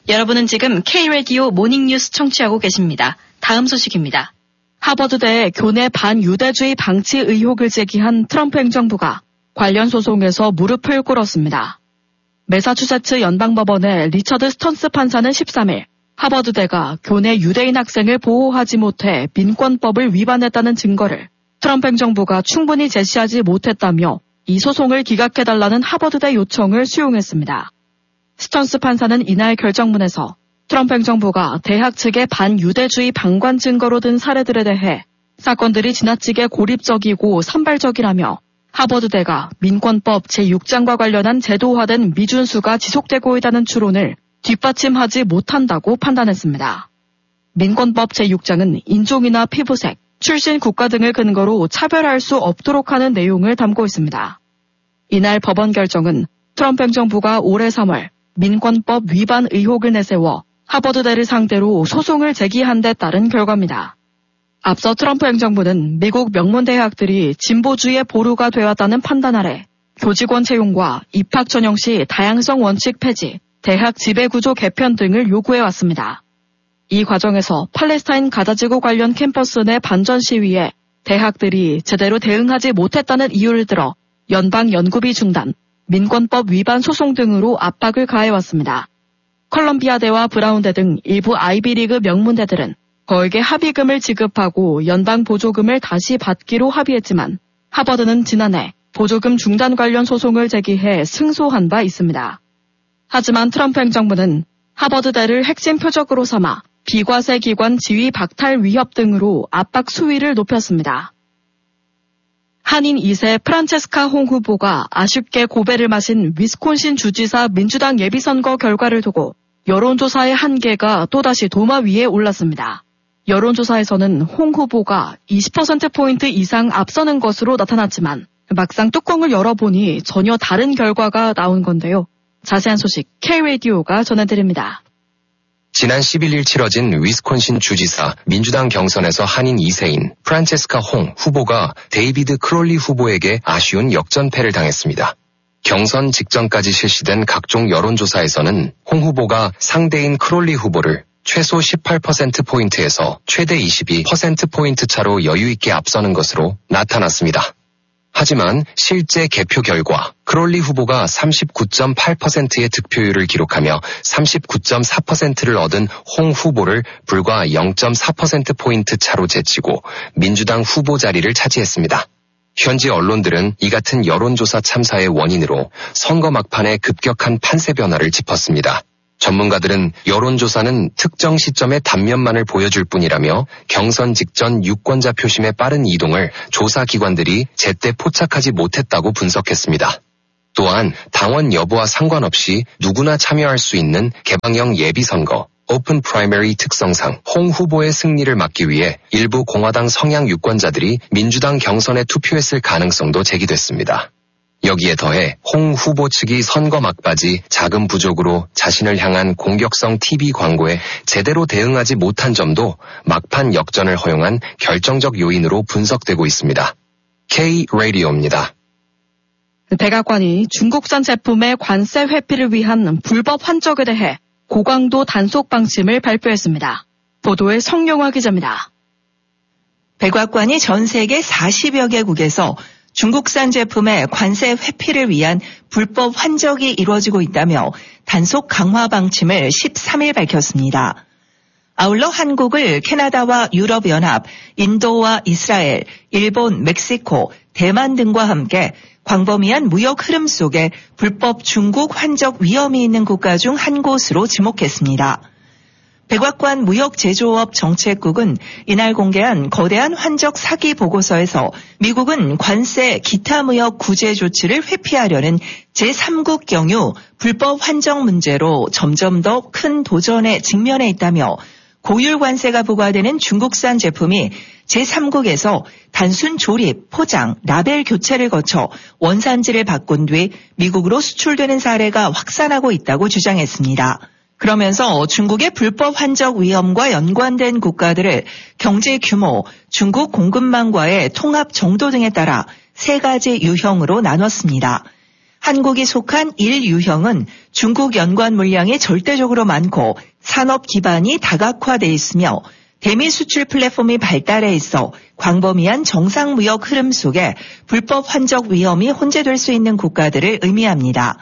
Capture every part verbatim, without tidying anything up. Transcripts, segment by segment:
여러분은 지금 K-라디오 모닝뉴스 청취하고 계십니다. 다음 소식입니다. 하버드대 교내 반유대주의 방치 의혹을 제기한 트럼프 행정부가 관련 소송에서 무릎을 꿇었습니다. 매사추세츠 연방법원의 리처드 스턴스 판사는 십삼 일 하버드대가 교내 유대인 학생을 보호하지 못해 민권법을 위반했다는 증거를 트럼프 행정부가 충분히 제시하지 못했다며 이 소송을 기각해달라는 하버드대 요청을 수용했습니다. 스턴스 판사는 이날 결정문에서 트럼프 행정부가 대학 측의 반유대주의 방관 증거로 든 사례들에 대해 사건들이 지나치게 고립적이고 산발적이라며 하버드대가 민권법 제육 장과 관련한 제도화된 미준수가 지속되고 있다는 추론을 뒷받침하지 못한다고 판단했습니다. 민권법 제육 장은 인종이나 피부색, 출신 국가 등을 근거로 차별할 수 없도록 하는 내용을 담고 있습니다. 이날 법원 결정은 트럼프 행정부가 올해 삼월 민권법 위반 의혹을 내세워 하버드대를 상대로 소송을 제기한 데 따른 결과입니다. 앞서 트럼프 행정부는 미국 명문대학들이 진보주의의 보루가 되었다는 판단 아래 교직원 채용과 입학 전형 시 다양성 원칙 폐지, 대학 지배구조 개편 등을 요구해왔습니다. 이 과정에서 팔레스타인 가자지구 관련 캠퍼스 내 반전 시위에 대학들이 제대로 대응하지 못했다는 이유를 들어 연방 연구비 중단, 민권법 위반 소송 등으로 압박을 가해왔습니다. 컬럼비아대와 브라운대 등 일부 아이비리그 명문대들은 거액의 합의금을 지급하고 연방 보조금을 다시 받기로 합의했지만 하버드는 지난해 보조금 중단 관련 소송을 제기해 승소한 바 있습니다. 하지만 트럼프 행정부는 하버드대를 핵심 표적으로 삼아 비과세 기관 지위 박탈 위협 등으로 압박 수위를 높였습니다. 한인 이 세 프란체스카 홍 후보가 아쉽게 고배를 마신 위스콘신 주지사 민주당 예비선거 결과를 두고 여론조사의 한계가 또다시 도마 위에 올랐습니다. 여론조사에서는 홍 후보가 이십 퍼센트포인트 이상 앞서는 것으로 나타났지만 막상 뚜껑을 열어보니 전혀 다른 결과가 나온 건데요. 자세한 소식 K-라디오가 전해드립니다. 지난 십일 일 치러진 위스콘신 주지사 민주당 경선에서 한인 이 세인 프란체스카 홍 후보가 데이비드 크롤리 후보에게 아쉬운 역전패를 당했습니다. 경선 직전까지 실시된 각종 여론조사에서는 홍 후보가 상대인 크롤리 후보를 최소 십팔 퍼센트포인트에서 최대 이십이 퍼센트포인트 차로 여유있게 앞서는 것으로 나타났습니다. 하지만 실제 개표 결과 크롤리 후보가 삼십구 점 팔 퍼센트의 득표율을 기록하며 삼십구 점 사 퍼센트를 얻은 홍 후보를 불과 영 점 사 퍼센트포인트 차로 제치고 민주당 후보 자리를 차지했습니다. 현지 언론들은 이 같은 여론조사 참사의 원인으로 선거 막판에 급격한 판세 변화를 짚었습니다. 전문가들은 여론조사는 특정 시점의 단면만을 보여줄 뿐이라며 경선 직전 유권자 표심의 빠른 이동을 조사기관들이 제때 포착하지 못했다고 분석했습니다. 또한 당원 여부와 상관없이 누구나 참여할 수 있는 개방형 예비선거, 오픈 프라이머리 특성상 홍 후보의 승리를 막기 위해 일부 공화당 성향 유권자들이 민주당 경선에 투표했을 가능성도 제기됐습니다. 여기에 더해 홍 후보 측이 선거 막바지 자금 부족으로 자신을 향한 공격성 티비 광고에 제대로 대응하지 못한 점도 막판 역전을 허용한 결정적 요인으로 분석되고 있습니다. K-라디오입니다. 백악관이 중국산 제품의 관세 회피를 위한 불법 환적에 대해 고강도 단속 방침을 발표했습니다. 보도의 성용화 기자입니다. 백악관이 전 세계 사십여 개국에서 중국산 제품의 관세 회피를 위한 불법 환적이 이루어지고 있다며 단속 강화 방침을 십삼 일 밝혔습니다. 아울러 한국을 캐나다와 유럽연합, 인도와 이스라엘, 일본, 멕시코, 대만 등과 함께 광범위한 무역 흐름 속에 불법 중국 환적 위험이 있는 국가 중 한 곳으로 지목했습니다. 백악관 무역제조업 정책국은 이날 공개한 거대한 환적 사기 보고서에서 미국은 관세 기타 무역 구제 조치를 회피하려는 제삼국 경유 불법 환적 문제로 점점 더 큰 도전에 직면해 있다며 고율 관세가 부과되는 중국산 제품이 제삼국에서 단순 조립, 포장, 라벨 교체를 거쳐 원산지를 바꾼 뒤 미국으로 수출되는 사례가 확산하고 있다고 주장했습니다. 그러면서 중국의 불법 환적 위험과 연관된 국가들을 경제 규모, 중국 공급망과의 통합 정도 등에 따라 세 가지 유형으로 나눴습니다. 한국이 속한 일 유형은 중국 연관 물량이 절대적으로 많고 산업 기반이 다각화돼 있으며 대미 수출 플랫폼이 발달해 있어 광범위한 정상무역 흐름 속에 불법 환적 위험이 혼재될 수 있는 국가들을 의미합니다.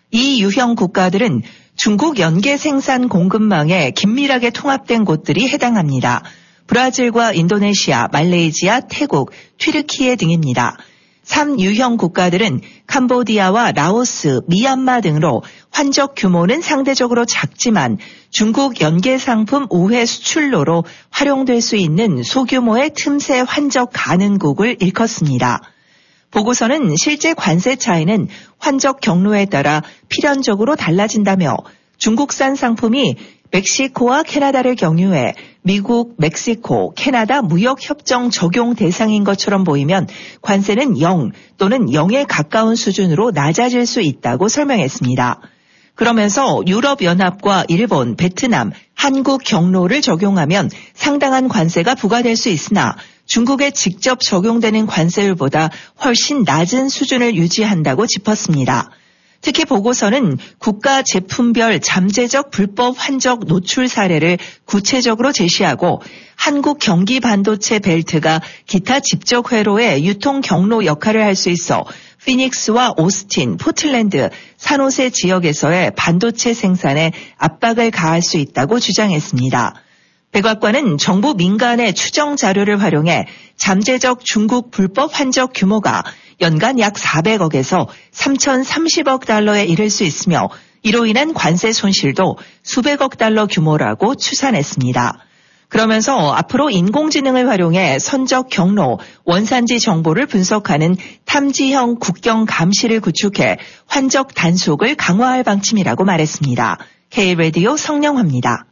이 유형 국가들은 중국 연계 생산 공급망에 긴밀하게 통합된 곳들이 해당합니다. 브라질과 인도네시아, 말레이시아, 태국, 튀르키예 등입니다. 삼 유형 국가들은 캄보디아와 라오스, 미얀마 등으로 환적 규모는 상대적으로 작지만 중국 연계 상품 우회 수출로로 활용될 수 있는 소규모의 틈새 환적 가능국을 일컫습니다. 보고서는 실제 관세 차이는 환적 경로에 따라 필연적으로 달라진다며 중국산 상품이 멕시코와 캐나다를 경유해 미국, 멕시코, 캐나다 무역협정 적용 대상인 것처럼 보이면 관세는 영 또는 영에 가까운 수준으로 낮아질 수 있다고 설명했습니다. 그러면서 유럽연합과 일본, 베트남, 한국 경로를 적용하면 상당한 관세가 부과될 수 있으나 중국에 직접 적용되는 관세율보다 훨씬 낮은 수준을 유지한다고 짚었습니다. 특히 보고서는 국가 제품별 잠재적 불법 환적 노출 사례를 구체적으로 제시하고 한국 경기 반도체 벨트가 기타 집적 회로의 유통 경로 역할을 할 수 있어 피닉스와 오스틴, 포틀랜드, 산호세 지역에서의 반도체 생산에 압박을 가할 수 있다고 주장했습니다. 백악관은 정부 민간의 추정 자료를 활용해 잠재적 중국 불법 환적 규모가 연간 약 사백억에서 삼천삼십억 달러에 이를 수 있으며 이로 인한 관세 손실도 수백억 달러 규모라고 추산했습니다. 그러면서 앞으로 인공지능을 활용해 선적 경로, 원산지 정보를 분석하는 탐지형 국경 감시를 구축해 환적 단속을 강화할 방침이라고 말했습니다. K-라디오 성령화입니다.